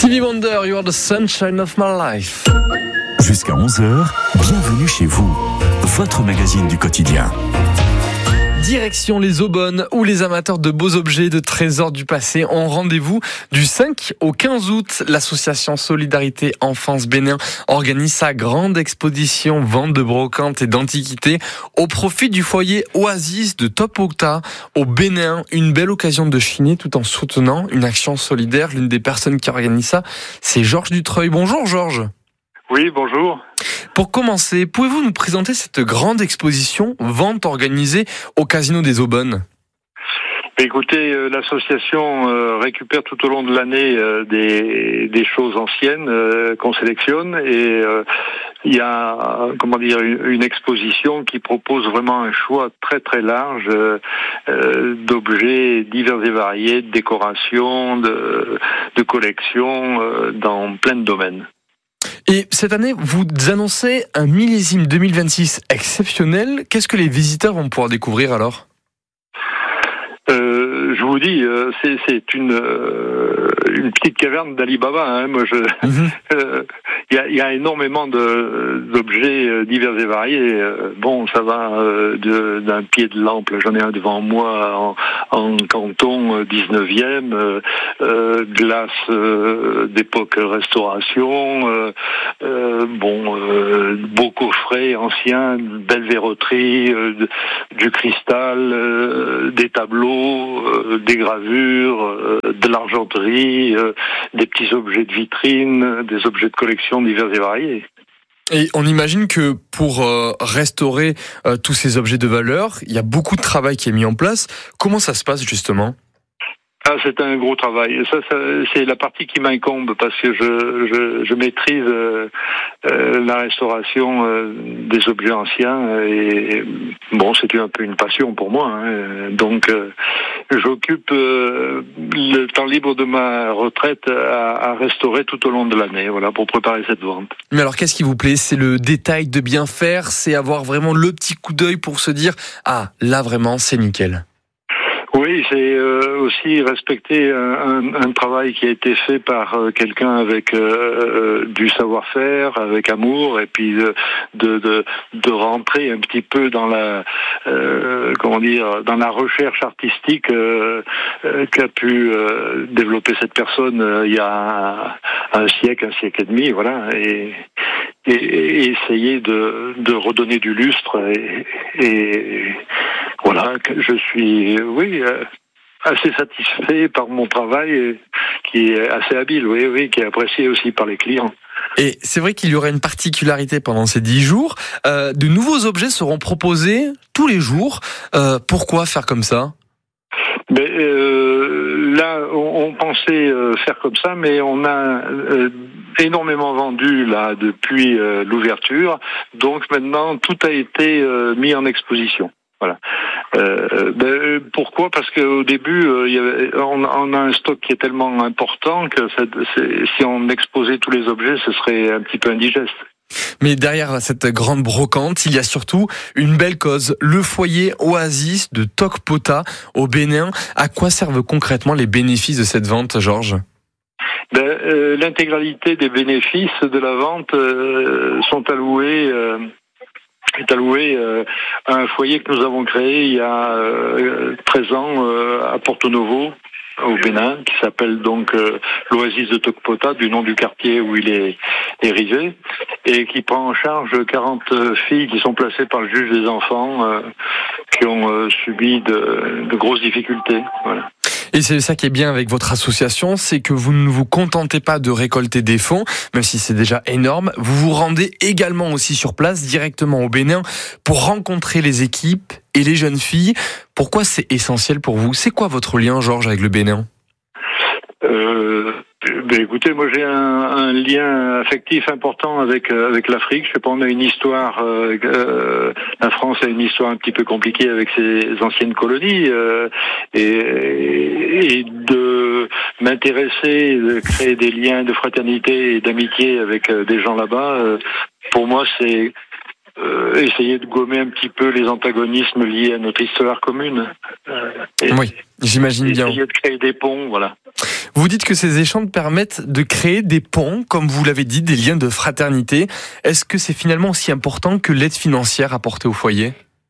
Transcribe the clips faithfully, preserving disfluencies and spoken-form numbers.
Stevie Wonder, You Are the Sunshine of My Life. Jusqu'à onze heures, bienvenue chez vous, votre magazine du quotidien. Direction les Aubonnes, où les amateurs de beaux objets, de trésors du passé ont rendez-vous du cinq au quinze août. L'association Solidarité Enfance Bénin organise sa grande exposition vente de brocantes et d'antiquités au profit du foyer Oasis de Tokpota au Bénin. Une belle occasion de chiner tout en soutenant une action solidaire. L'une des personnes qui organise ça, c'est Georges Dutreuil. Bonjour Georges. Oui, bonjour. Pour commencer, pouvez-vous nous présenter cette grande exposition vente organisée au Casino des Aubonnes ? Écoutez, euh, l'association euh, récupère tout au long de l'année euh, des, des choses anciennes euh, qu'on sélectionne et euh, il y a comment dire une, une exposition qui propose vraiment un choix très très large euh, euh, d'objets divers et variés, de décorations, de, de collections euh, dans plein de domaines. Et cette année, vous annoncez un millésime deux mille vingt-six exceptionnel. Qu'est-ce que les visiteurs vont pouvoir découvrir alors ? Euh, je vous dis, euh, c'est, c'est une euh, une petite caverne d'Ali Baba. Hein. Moi, je, il mmh. euh, y, a, y a énormément de d'objets divers et variés. Bon, ça va euh, de, d'un pied de lampe. J'en ai un devant moi en, en canton dix-neuvième, euh, euh, glace euh, d'époque restauration. Euh, euh, bon, euh, beaux coffrets anciens, belles verroteries, euh, du cristal, euh, des tableaux. Euh, des gravures, euh, de l'argenterie, euh, des petits objets de vitrine, des objets de collection divers et variés. Et on imagine que pour euh, restaurer euh, tous ces objets de valeur, il y a beaucoup de travail qui est mis en place. Comment ça se passe justement ? Ah, c'est un gros travail. Ça, ça, c'est la partie qui m'incombe parce que je, je, je maîtrise euh, euh, la restauration euh, des objets anciens et bon, c'est un peu une passion pour moi. Hein. Donc, euh, j'occupe euh, le temps libre de ma retraite à, à restaurer tout au long de l'année, voilà, pour préparer cette vente. Mais alors, qu'est-ce qui vous plaît ? C'est le détail de bien faire, c'est avoir vraiment le petit coup d'œil pour se dire ah, là vraiment, c'est nickel. Oui, c'est euh, aussi respecter un, un, un travail qui a été fait par euh, quelqu'un avec euh, du savoir-faire, avec amour, et puis de de de, de rentrer un petit peu dans la euh, comment dire dans la recherche artistique euh, euh, qu'a pu euh, développer cette personne euh, il y a un, un siècle, un siècle et demi, voilà, et et, et essayer de de redonner du lustre et, et voilà, je suis, oui, assez satisfait par mon travail, qui est assez habile, oui, oui, qui est apprécié aussi par les clients. Et c'est vrai qu'il y aurait une particularité pendant ces dix jours. Euh, de nouveaux objets seront proposés tous les jours. Euh, pourquoi faire comme ça ? Mais euh, là, on, on pensait euh, faire comme ça, mais on a euh, énormément vendu là depuis euh, l'ouverture. Donc maintenant, tout a été euh, mis en exposition. Voilà. Euh, ben, pourquoi ? Parce qu'au début, euh, y avait, on, on a un stock qui est tellement important que ça, c'est, si on exposait tous les objets, ce serait un petit peu indigeste. Mais derrière cette grande brocante, il y a surtout une belle cause, le foyer Oasis de Tokpota au Bénin. À quoi servent concrètement les bénéfices de cette vente, Georges ? Ben, euh, l'intégralité des bénéfices de la vente euh, sont alloués... Euh, est alloué euh, à un foyer que nous avons créé il y a euh, treize ans euh, à Porto Novo, au Bénin, qui s'appelle donc euh, l'Oasis de Tokpota, du nom du quartier où il est érigé, et qui prend en charge quarante filles qui sont placées par le juge des enfants, euh, qui ont euh, subi de, de grosses difficultés. Voilà. Et c'est ça qui est bien avec votre association, c'est que vous ne vous contentez pas de récolter des fonds, même si c'est déjà énorme. Vous vous rendez également aussi sur place, directement au Bénin, pour rencontrer les équipes et les jeunes filles. Pourquoi c'est essentiel pour vous ? C'est quoi votre lien, Georges, avec le Bénin ? Euh, ben écoutez, moi j'ai un, un lien affectif important avec euh, avec l'Afrique. Je sais pas, on a une histoire. Euh, euh, la France a une histoire un petit peu compliquée avec ses anciennes colonies, euh, et, et de m'intéresser, de créer des liens de fraternité et d'amitié avec euh, des gens là-bas. Euh, pour moi, c'est euh, essayer de gommer un petit peu les antagonismes liés à notre histoire commune. Euh, et, oui, j'imagine bien. Essayer de créer des ponts, voilà. Vous dites que ces échanges permettent de créer des ponts, comme vous l'avez dit, des liens de fraternité. Est-ce que c'est finalement aussi important que l'aide financière apportée au foyer ?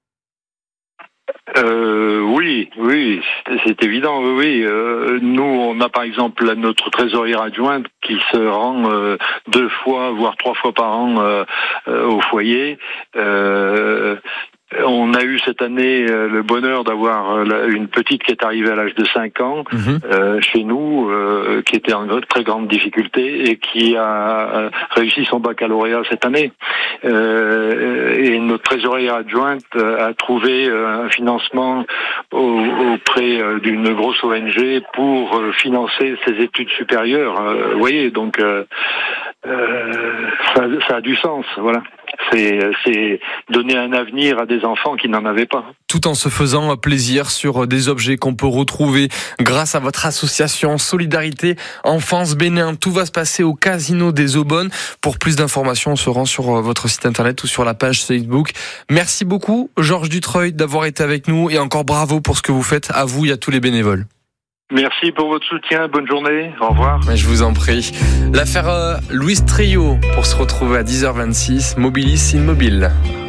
Euh, oui, oui, c'est, c'est évident, oui. oui. Euh, nous, on a par exemple notre trésorière adjointe qui se rend euh, deux fois, voire trois fois par an euh, euh, au foyer. Euh, On a eu cette année euh, le bonheur d'avoir euh, une petite qui est arrivée à l'âge de cinq ans mmh. euh, chez nous, euh, qui était en très grande difficulté et qui a réussi son baccalauréat cette année. Euh, et notre trésorière adjointe a trouvé un financement au, auprès d'une grosse O N G pour financer ses études supérieures. Euh, vous voyez, donc euh, euh, ça, ça a du sens, voilà. C'est, c'est donner un avenir à des enfants qui n'en avaient pas. Tout en se faisant plaisir sur des objets qu'on peut retrouver grâce à votre association Solidarité Enfance Bénin. Tout va se passer au Casino des Aubonnes. Pour plus d'informations, on se rend sur votre site internet ou sur la page Facebook. Merci beaucoup, Georges Dutreuil, d'avoir été avec nous et encore bravo pour ce que vous faites, à vous et à tous les bénévoles. Merci pour votre soutien, bonne journée, au revoir. Je vous en prie. L'affaire euh, Louis Trio pour se retrouver à dix heures vingt-six, Mobilis Immobile.